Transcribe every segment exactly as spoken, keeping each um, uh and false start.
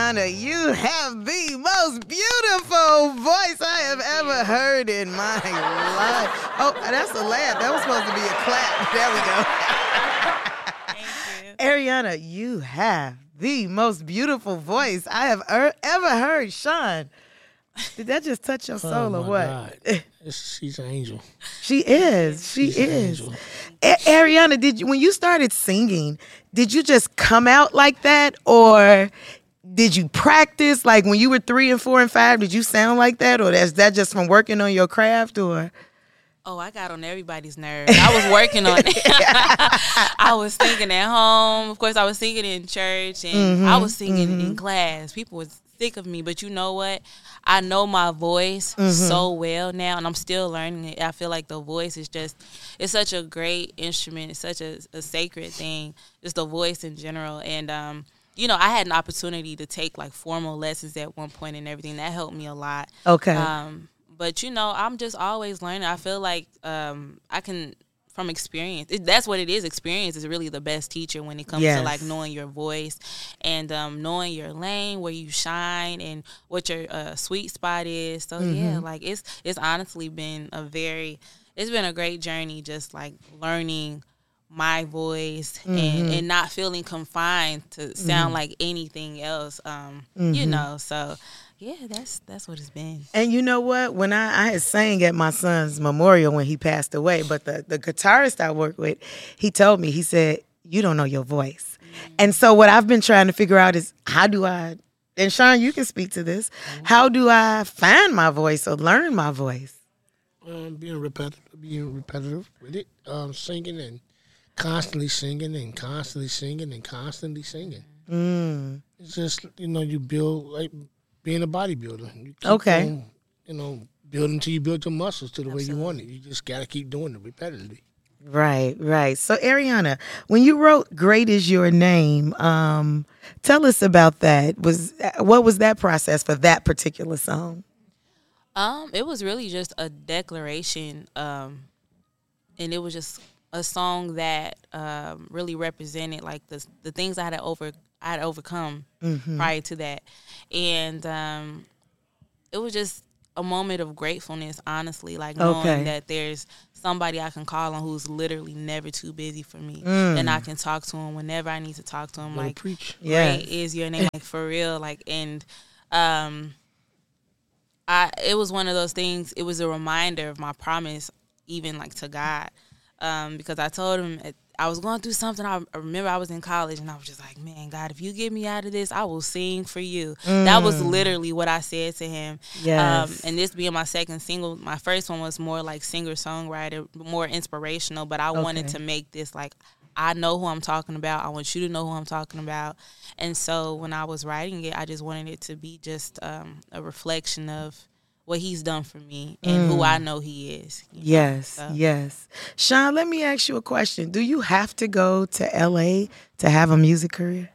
Ariana, you have the most beautiful voice I have ever heard in my life. Oh, that's a laugh. That was supposed to be a clap. There we go. Thank you. Ariana, you have the most beautiful voice I have er- ever heard. Sean, did that just touch your soul oh or what? God. She's an angel. She is. She She's is. An angel. A- Ariana, did you when you started singing, did you just come out like that, or did you practice? Like when you were three and four and five, did you sound like that, or is that just from working on your craft, or? Oh, I got on everybody's nerves. I was working on it. I was singing at home. Of course, I was singing in church, and mm-hmm, I was singing mm-hmm. in class. People was sick of me, but you know what? I know my voice mm-hmm. so well now, and I'm still learning it. I feel like the voice is just, it's such a great instrument. It's such a, a sacred thing, just the voice in general. And, um, you know, I had an opportunity to take, like, formal lessons at one point and everything. That helped me a lot. Okay. Um, but, you know, I'm just always learning. I feel like um, I can... From experience, it, that's what it is. Experience is really the best teacher when it comes yes. to like knowing your voice and um, knowing your lane, where you shine, and what your uh, sweet spot is. So mm-hmm. yeah, like it's it's honestly been a very, it's been a great journey, just like learning my voice mm-hmm. and, and not feeling confined to sound mm-hmm. like anything else. Um, mm-hmm. You know, so. Yeah, that's that's what it's been. And you know what? When I, I had sang at my son's memorial when he passed away, but the, the guitarist I work with, he told me, he said, you don't know your voice. Mm-hmm. And so what I've been trying to figure out is how do I, and Sean, you can speak to this, mm-hmm. how do I find my voice or learn my voice? Um, being repetitive, being repetitive with it, um, singing and constantly singing and constantly singing and constantly singing. Mm. It's just, you know, you build like, being a bodybuilder. You keep okay. on, you know, building until you build your muscles to the Absolutely. way you want it. You just got to keep doing it repetitively. Right, right. So, Ariana, when you wrote Great Is Your Name, um, tell us about that. Was What was that process for that particular song? Um, It was really just a declaration, um, and it was just a song that um, really represented, like, the, the things I had to over I had overcome mm-hmm. prior to that. And um, it was just a moment of gratefulness, honestly, like knowing okay. that there's somebody I can call on who's literally never too busy for me. Mm. And I can talk to him whenever I need to talk to him. Let like, preach. Yes. Great is your name, like, for real. Like, and um, I it was one of those things, it was a reminder of my promise, even, like, to God. Um, because I told him at, I was going through something. I remember I was in college, and I was just like, man, God, if you get me out of this, I will sing for you. Mm. That was literally what I said to him. Yes. Um, and this being my second single, my first one was more like singer-songwriter, more inspirational, but I okay. wanted to make this like, I know who I'm talking about. I want you to know who I'm talking about. And so when I was writing it, I just wanted it to be just um, a reflection of what he's done for me and mm. who I know he is. Yes, know, so. yes. Sean, let me ask you a question. Do you have to go to L A to have a music career?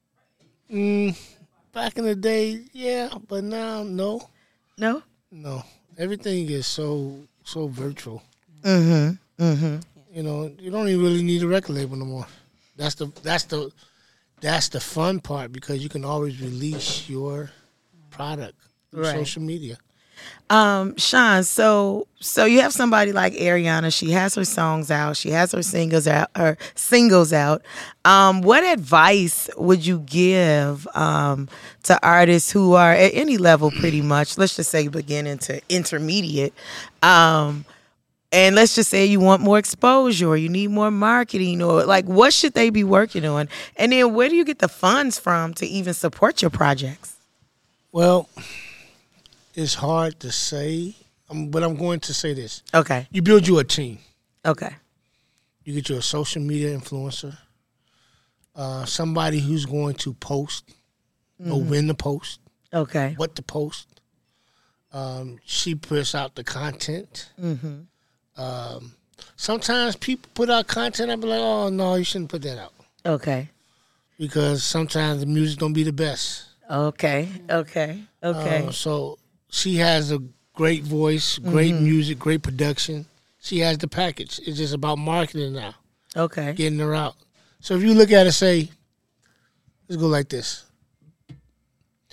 Mm, back in the day, yeah, but now, no. No? No. Everything is so so virtual. Mm-hmm, mm-hmm. You know, you don't even really need a record label no more. That's the that's the that's the fun part, because you can always release your product through right. social media. Um, Sean, so so you have somebody like Ariana. She has her songs out. She has her singles out. Her singles out. Um, what advice would you give um, to artists who are at any level, pretty much? Let's just say beginning to intermediate. Um, and let's just say you want more exposure, or you need more marketing, or like what should they be working on? And then where do you get the funds from to even support your projects? Well, it's hard to say, um, but I'm going to say this. Okay. You build you a team. Okay. You get you a social media influencer, uh, somebody who's going to post, mm-hmm. know when to post, okay, what to post. Um, she puts out the content. Mm-hmm. Um, sometimes people put out content, I be like, oh, no, you shouldn't put that out. Okay. Because sometimes the music don't be the best. Okay, okay, okay. Uh, so she has a great voice, great mm-hmm. music, great production. She has the package. It's just about marketing now. Okay. Getting her out. So if you look at it, say, let's go like this.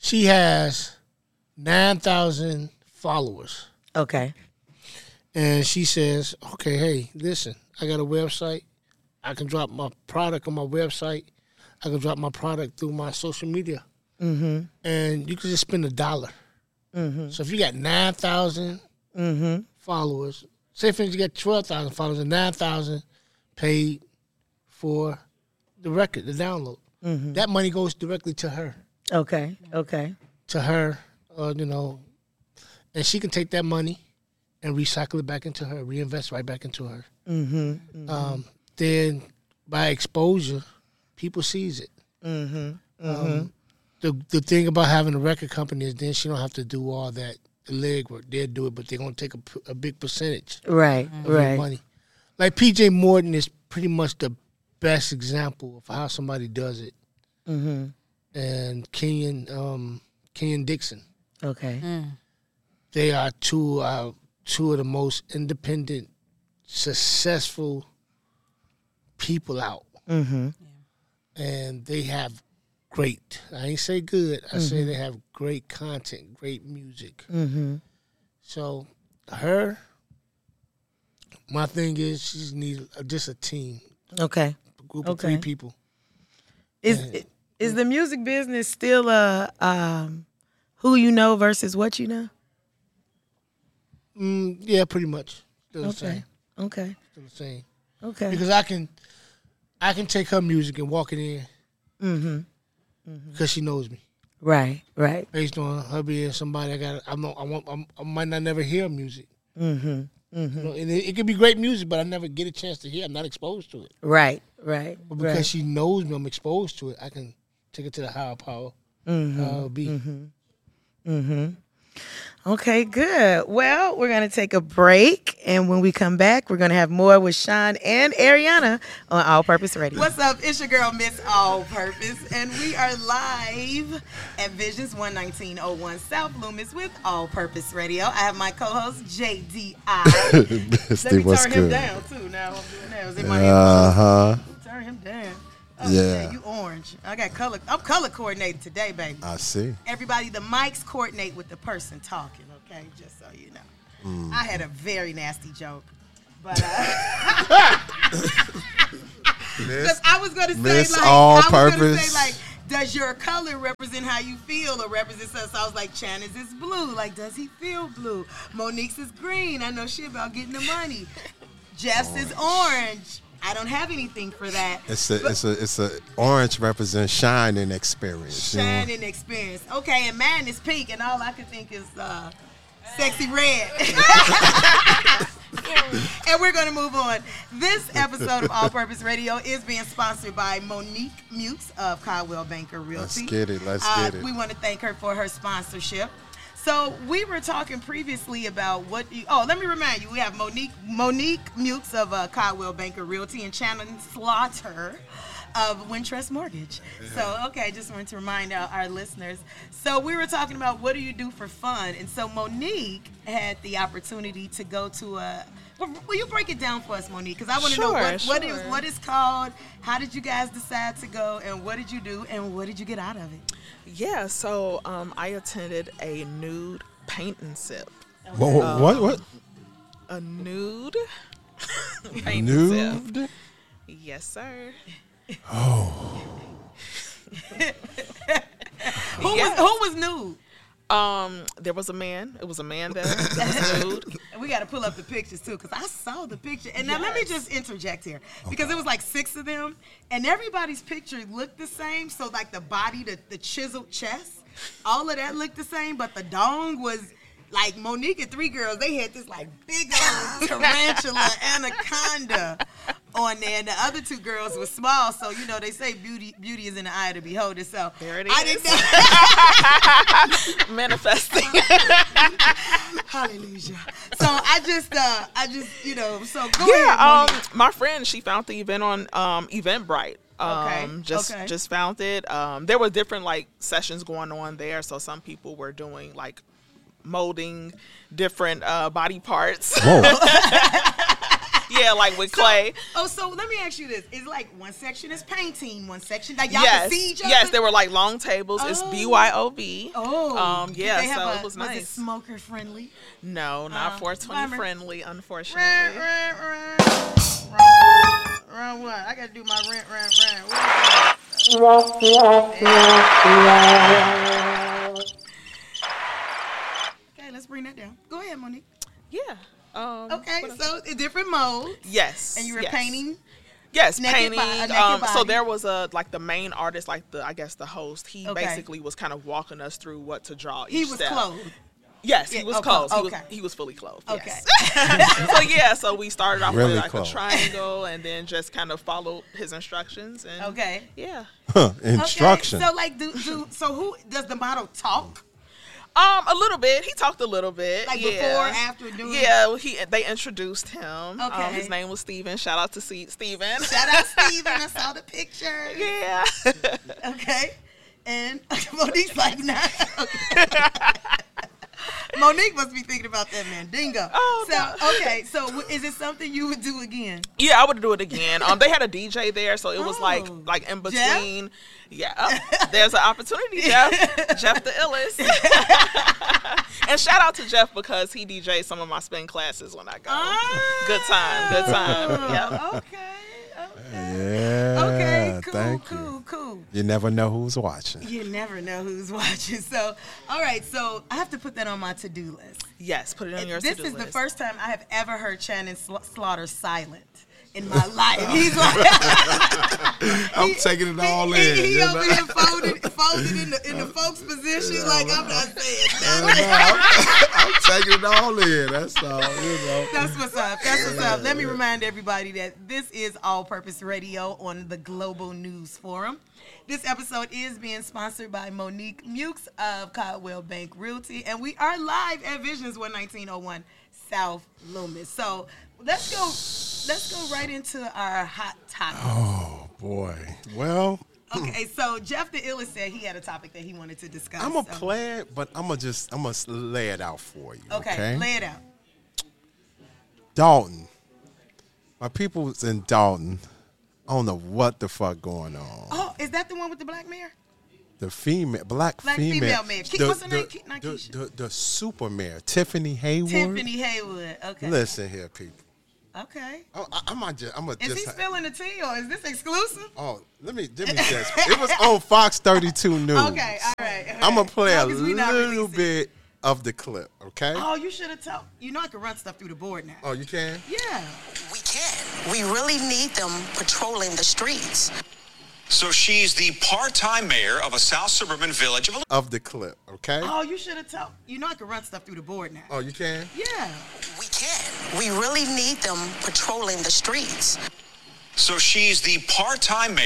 she has nine thousand followers. Okay. And she says, okay, hey, listen, I got a website. I can drop my product on my website. I can drop my product through my social media. Mm-hmm. And you can just spend a dollar. Mm-hmm. So if you got nine thousand Mm-hmm. followers, say for instance you got twelve thousand followers and nine thousand paid for the record, the download. Mm-hmm. That money goes directly to her. Okay. Okay. To her, uh, you know, and she can take that money and recycle it back into her, reinvest right back into her. Mm-hmm. Mm-hmm. Um, then by exposure, people sees it. Mm-hmm. Mm-hmm. Um, the the thing about having a record company is then she don't have to do all that the leg work. They'll do it, but they're gonna take a, a big percentage Right. of your Right. money. Like P J Morton is pretty much the best example of how somebody does it. Mm-hmm. And Kenyon um, Kenyon Dixon, Okay. Mm. they are two uh, two of the most independent, successful people out. Mm-hmm. And they have great, I ain't say good, I Mm-hmm. say they have great content, great music. Mm-hmm. So her, my thing is she just needs just a team, Okay. a group of Okay. three people. Is is the music business still a um, who you know versus what you know? Mm, yeah, pretty much. Still the Okay. same. Okay. Still the same. Okay. Because I can, I can take her music and walk it in Mm-hmm. because she knows me. Right. Right. Based on her being somebody I got, I'm not, I want, I'm, I might not never hear music. Mm-hmm. You Mm-hmm. know, and it, it could be great music, but I never get a chance to hear. I'm not exposed to it. Right. Right. But because right. she knows me, I'm exposed to it. I can take it to the higher power. Mm-hmm. Uh, be. Mm-hmm. Mm-hmm. Okay, good. Well, we're going to take a break, and when we come back, we're going to have more with Sean and Ariana on All Purpose Radio. What's up? It's your girl, Miss All Purpose, and we are live at Visions one nineteen oh one South Loomis with All Purpose Radio. I have my co-host, J D I. Let me what's turn him good? down, too. Now I'm doing that. Is it my Uh huh. Turn him down. Oh, Yeah. You orange. I got color. I'm color coordinated today, baby. I see. Everybody, the mics coordinate with the person talking, okay? Just so you know. Mm. I had a very nasty joke. But uh, because I was gonna say Miss like All I was gonna Purpose. say like, does your color represent how you feel or represent something? So I was like, Chana's is blue. Like, does he feel blue? Monique's is green. I know shit about getting the money. Jeff's is orange. I don't have anything for that. It's a it's a it's a orange represents shine and experience. you know? Shining experience. Okay, and mine is pink, and all I can think is uh, sexy red. And we're going to move on. This episode of All Purpose Radio is being sponsored by Monique Mutes of Caldwell Banker Realty. Let's get it. Let's Uh, get it. We want to thank her for her sponsorship. So we were talking previously about what. You, oh, let me remind you, we have Monique Monique Mutes of uh, Caldwell Banker Realty and Shannon Slaughter of Wintrust Mortgage. So okay, just wanted to remind our, our listeners. So we were talking about what do you do for fun, and so Monique had the opportunity to go to a. Well, will you break it down for us, Monique? Because I want to know Sure, what, what, sure. is, what it's called. How did you guys decide to go, and what did you do, and what did you get out of it? Yeah, so um, I attended a nude paint and sip. Whoa, whoa, what what? A nude paint and sip. Nude? Yes, sir. Oh. Who Yes. was who was nude? Um, there was a man. It was a man there. That was nude. And we got to pull up the pictures too, because I saw the picture. And now let me just interject here, because it was like six of them, and everybody's picture looked the same. So like the body, the, the chiseled chest, all of that looked the same, but the dong was like Monique and three girls. They had this like big old tarantula anaconda on there, and the other two girls were small. So you know they say beauty beauty is in the eye of the beholder. So There it I is. didn't know. Manifesting. Hallelujah. So I just, uh, I just, you know, so go Yeah, ahead, um, Monique. my friend, she found the event on um, Eventbrite. Um, Okay, just okay. just found it. Um, there were different like sessions going on there. So some people were doing like molding different uh, body parts. Whoa. Yeah, Yeah, like with clay. Oh, so let me ask you this: is like one section is painting, one section like y'all Yes, can see each other. yes, there were like long tables. It's Oh. B Y O B. Oh, um, Did yeah, they have so a- it was Was it nice. smoker friendly? No, not Uh, four twenty bummer. friendly, Rent, unfortunately. rent, rent. Wrong, wrong one. I gotta do my rent, rent, rent. What is it? Okay, let's bring that down. Go ahead, Monique. Yeah. Um, Okay, what else? so in different modes. Yes. And you were yes. painting. Yes, naked painting. bo- a naked um, so body. there was a like the main artist, like the I guess the host. He Okay. basically was kind of walking us through what to draw. Each He was step. clothed. Yes, Yeah, he was okay, clothed. He was okay. he was fully clothed. Okay. Yes. So yeah, so we started off Really with like clothed. a triangle, and then just kind of followed his instructions. And Okay. yeah. Huh, instruction. Okay, so like, do do so? Who does the model talk? Um, a little bit. He talked a little bit. Like yeah. before, after, doing? Yeah, well, he they introduced him. Um, Okay. his name was Steven. Shout out to C- Steven. Shout out Steven. I saw the picture. Yeah. Okay. And Monique's like, nah. Okay. Monique must be thinking about that Mandingo. Oh, so no. okay. So w- is it something you would do again? Yeah, I would do it again. Um, they had a D J there, so it was like Oh. like in Jeff? between. Yeah, oh, there's an opportunity, Jeff. Jeff the illest. And shout out to Jeff because he D J'd some of my spin classes when I go. Ah. Good time, good time. Yeah. Okay. Okay. yeah. Okay. Cool. Thank cool. you. Cool. You never know who's watching. You never know who's watching. So, all right. So I have to put that on my to-do list. Yes, put it on your This to-do is the list. first time I have ever heard Shannon Sla- Slaughter silent in my life. He's like, I'm taking it all he, in. he, he you over know? here folded, folded in the in the folks position. Like I'm not saying You nothing. know, I'm, I'm taking it all in. That's all. You know. That's what's up. That's what's up. Let me remind everybody that this is All Purpose Radio on the Global News Forum. This episode is being sponsored by Monique Mukes of Caldwell Bank Realty, and we are live at Visions one nineteen oh one South Loomis. So let's go. Let's go right into our hot topic. Oh boy. Well, Okay, so Jeff the Illest said he had a topic that he wanted to discuss. I'm gonna so- play it, but I'm gonna just I'm gonna lay it out for you. Okay, Okay. lay it out. Dalton. My people's in Dalton. I don't know what the fuck going on. Oh, is that the one with the black mayor? The female, black, Black female, female mayor. Ke- what's her name? Ke- not the, Keisha. the, the super mayor, Tiffany Hayward. Tiffany Haywood. Okay. Listen here, people. Okay. Oh, I, I'm gonna just, I'm gonna Is just. he spilling the tea or is this exclusive? Oh, let me, let me just. It was on Fox thirty-two News. Okay, all right. all I'm gonna right. play a Long as we not little release it. bit of the clip, okay? Oh, you should have told. You know I can run stuff through the board now. Oh, you can? Yeah. We can. We really need them patrolling the streets. So she's the part-time mayor of a South suburban village of Of the clip, okay? Oh, you should have told. You know I can run stuff through the board now. Oh, you can? Yeah. We can. We really need them patrolling the streets. So she's the part-time mayor